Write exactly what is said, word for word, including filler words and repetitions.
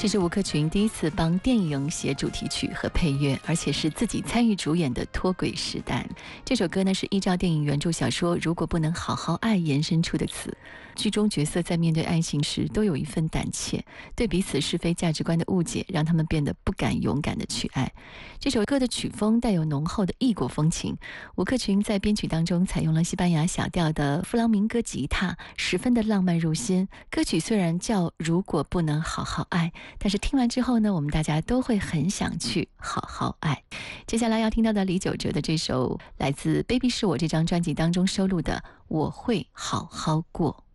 这是吴克群第一次帮电影写主题曲和配乐，而且是自己参与主演的《脱轨时代》。这首歌呢是依照电影原著小说《如果不能好好爱》延伸出的词。剧中角色在面对爱情时都有一份胆怯，对彼此是非价值观的误解让他们变得不敢勇敢地去爱。这首歌的曲风带有浓厚的异国风情，吴克群在编曲当中采用了西班牙小调的弗朗明哥吉他，十分的浪漫入心。歌曲虽然叫《如果不能好好爱》，但是听完之后呢，我们大家都会很想去好好爱。接下来要听到的李玖哲的这首来自《Baby 是我》这张专辑当中收录的《我会好好过》。